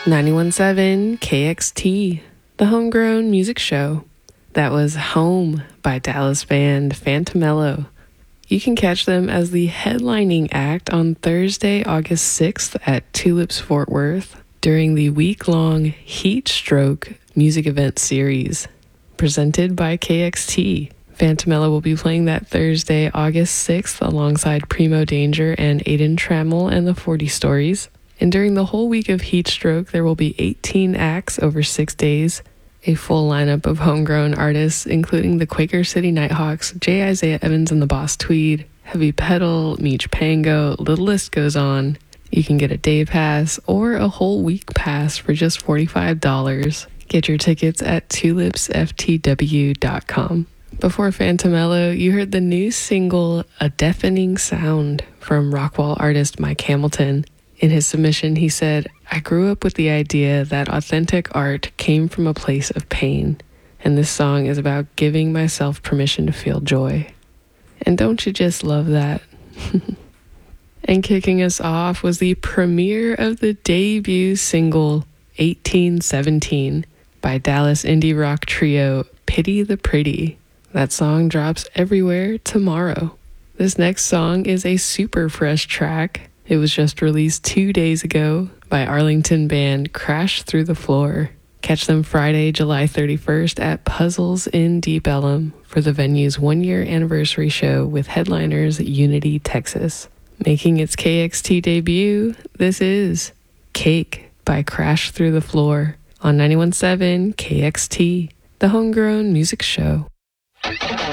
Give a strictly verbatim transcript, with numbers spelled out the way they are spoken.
ninety-one point seven K X T, the Homegrown Music Show. That was Home by Dallas band Fantamello. You can catch them as the headlining act on Thursday, August sixth at Tulips Fort Worth during the week-long Heat Stroke music event series presented by K X T. Fantamello will be playing that Thursday, August sixth alongside Primo Danger and Aiden Trammell and the forty Stories. And during the whole week of Heat Stroke, there will be eighteen acts over six days, a full lineup of homegrown artists, including the Quaker City Nighthawks, J. Isaiah Evans and the Boss Tweed, Heavy Pedal, Meech Pango, the list goes on. You can get a day pass or a whole week pass for just forty-five dollars. Get your tickets at tulips f t w dot com. Before Fantamello, you heard the new single, A Deafening Sound, from Rockwall artist Mike Hamilton. In his submission, he said, I grew up with the idea that authentic art came from a place of pain, and this song is about giving myself permission to feel joy. And don't you just love that? And kicking us off was the premiere of the debut single, eighteen seventeen, by Dallas indie rock trio Pity the Pretty. That song drops everywhere tomorrow. This next song is a super fresh track. It was just released two days ago by Arlington band Crash Through the Floor. Catch them Friday, July thirty-first at Puzzles in Deep Ellum for the venue's one-year anniversary show with headliners Unity, Texas. Making its K X T debut, this is Cake by Crash Through the Floor on ninety-one point seven K X T, the Homegrown Music Show.